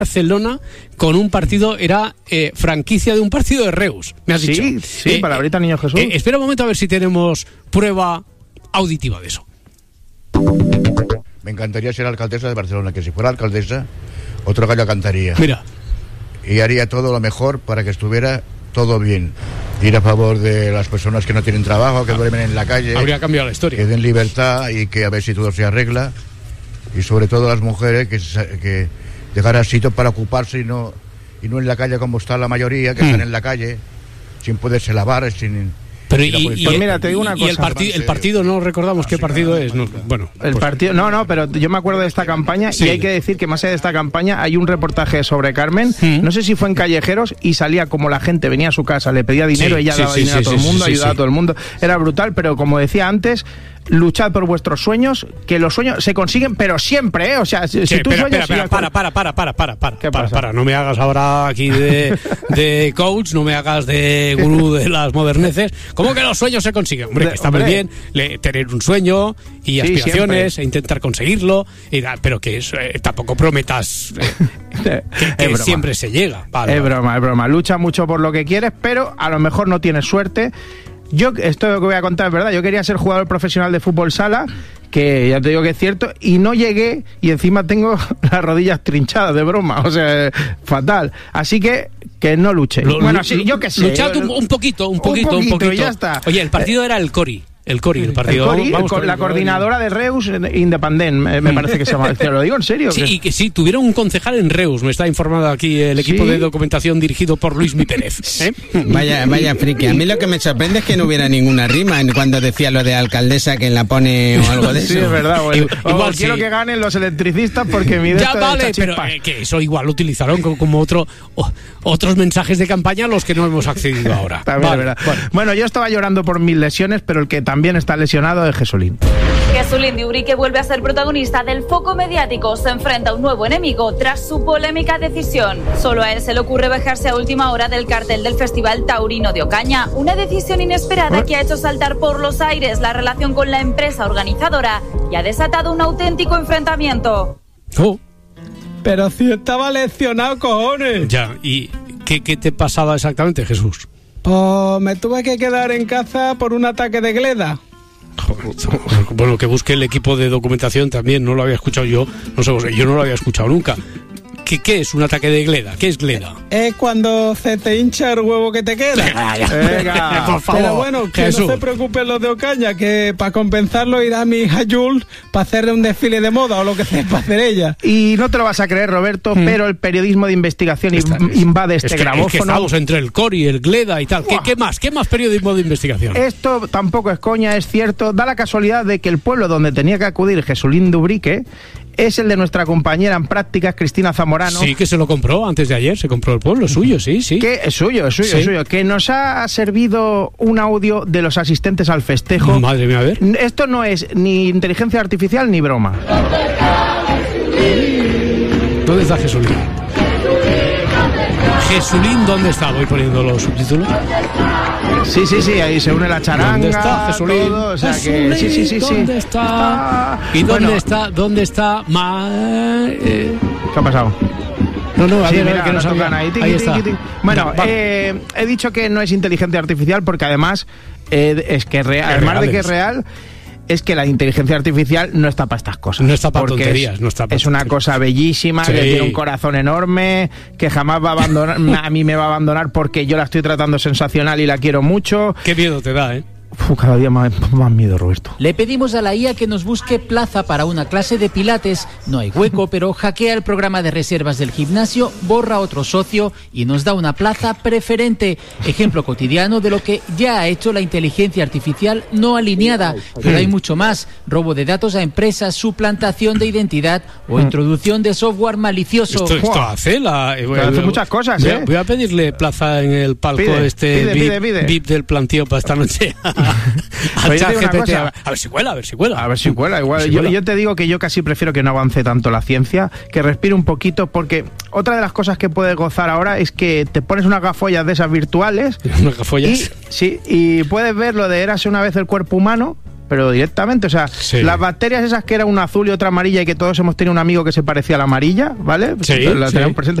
Barcelona con un partido, era franquicia de un partido de Reus, me has dicho. Sí, palabrita Niño Jesús. Espera un momento a ver si tenemos prueba auditiva de eso. Me encantaría ser alcaldesa de Barcelona, que si fuera alcaldesa, otro gallo cantaría. Mira. Y haría todo lo mejor para que estuviera todo bien. Ir a favor de las personas que no tienen trabajo, que duermen en la calle. Habría cambiado la historia. Que den libertad y que a ver si todo se arregla. Y sobre todo las mujeres que dejar sitio para ocuparse y no en la calle como está la mayoría, que están en la calle sin poderse lavar, sin... Pero pues mira, te digo una cosa. Y el partido no recordamos qué partido es. No, bueno, el partido, no, pero yo me acuerdo de esta campaña, sí. Y hay que decir que más allá de esta campaña hay un reportaje sobre Carmen, no sé si fue en Callejeros, y salía como la gente venía a su casa, le pedía dinero, ella daba dinero a todo el mundo, ayudaba a todo el mundo, era brutal, pero como decía antes, luchad por vuestros sueños, que los sueños se consiguen, pero siempre, O sea, si tú sueñas... Para. ¿Qué pasa? Para, no me hagas ahora aquí de coach, no me hagas de gurú de las moderneces. ¿Cómo que los sueños se consiguen? Hombre, que está muy bien tener un sueño y aspiraciones e intentar conseguirlo, pero que tampoco prometas que siempre se llega. Vale, es broma. Lucha mucho por lo que quieres, pero a lo mejor no tienes suerte. Esto que voy a contar es verdad, yo quería ser jugador profesional de fútbol sala, que ya te digo que es cierto, y no llegué, y encima tengo las rodillas trinchadas, de broma, o sea, fatal. Así que no luché. Yo qué sé. Luchad un poquito. Y ya está. Oye, el partido era el Cori. El partido. La coordinadora de Reus Independent, me parece que se llama. Te lo digo en serio. Sí, y que sí, tuvieron un concejal en Reus, me está informando aquí el equipo de documentación dirigido por Luis Mi Pérez. Vaya friki. A mí lo que me sorprende es que no hubiera ninguna rima cuando decía lo de alcaldesa que la pone o algo de eso. Sí, es verdad. Igual quiero que ganen los electricistas porque mi ya vale, pero que eso igual lo utilizaron como otros mensajes de campaña a los que no hemos accedido ahora. También, verdad. Bueno, yo estaba llorando por mis lesiones, pero el que también está lesionado es Jesulín. Jesulín de Ubrique vuelve a ser protagonista del foco mediático. Se enfrenta a un nuevo enemigo tras su polémica decisión. Solo a él se le ocurre bajarse a última hora del cartel del Festival Taurino de Ocaña. Una decisión inesperada que ha hecho saltar por los aires la relación con la empresa organizadora y ha desatado un auténtico enfrentamiento. Pero si estaba lesionado, cojones. Ya, ¿y qué te pasaba exactamente, Jesús? Pues me tuve que quedar en casa por un ataque de gleda. Bueno, que busque el equipo de documentación también, no lo había escuchado yo, yo no lo había escuchado nunca. ¿Qué es un ataque de gleda? ¿Qué es gleda? Es cuando se te hincha el huevo que te queda. Venga, por favor. Pero bueno, que Jesús. No se preocupen los de Ocaña, que para compensarlo irá mi hija Jules para hacerle un desfile de moda o lo que sea para hacer ella. Y no te lo vas a creer, Roberto, pero el periodismo de investigación invade este grabófono. Es que estamos entre el Cori, el gleda y tal. ¿Qué más periodismo de investigación? Esto tampoco es coña, es cierto. Da la casualidad de que el pueblo donde tenía que acudir Jesulín de Ubrique es el de nuestra compañera en prácticas, Cristina Zamorano. Sí, que se lo compró antes de ayer, se compró el pueblo, suyo, sí. Que es suyo, que nos ha servido un audio de los asistentes al festejo. Madre mía, a ver. Esto no es ni inteligencia artificial ni broma. ¿Dónde está Jesulín? Jesulín, ¿dónde está? Voy poniendo los subtítulos. Sí, ahí se une la charanga. ¿Dónde está Jesulín? Todo, o sea Jesulín, que sí. ¿Dónde está? ¿Y dónde está? ¿Qué ha pasado? No, a ver, mira, que nos tocan ahí. Ahí está. Bueno, he dicho que no es inteligencia artificial porque además es que además de que es real, es que la inteligencia artificial no está para estas cosas. No está para tonterías. Es una cosa bellísima, que tiene un corazón enorme, que jamás va a abandonar, a mí me va a abandonar porque yo la estoy tratando sensacional y la quiero mucho. Qué miedo te da, Cada día más miedo, Roberto. Le pedimos a la IA que nos busque plaza para una clase de pilates. No hay hueco, pero hackea el programa de reservas del gimnasio, borra a otro socio y nos da una plaza preferente. Ejemplo cotidiano de lo que ya ha hecho la inteligencia artificial no alineada. Pero hay mucho más. Robo de datos a empresas, suplantación de identidad o introducción de software malicioso. Esto hace hace muchas cosas, Voy a pedirle plaza en el palco pide. VIP del planteo para esta noche. A ver si cuela. Igual. Yo te digo que yo casi prefiero que no avance tanto la ciencia, que respire un poquito, porque otra de las cosas que puedes gozar ahora es que te pones unas gafollas de esas virtuales. ¿Unas gafollas? Y puedes ver lo de Érase una vez el cuerpo humano, pero directamente, o sea, las bacterias esas que era una azul y otra amarilla y que todos hemos tenido un amigo que se parecía a la amarilla, ¿vale? Sí, la tenemos presente.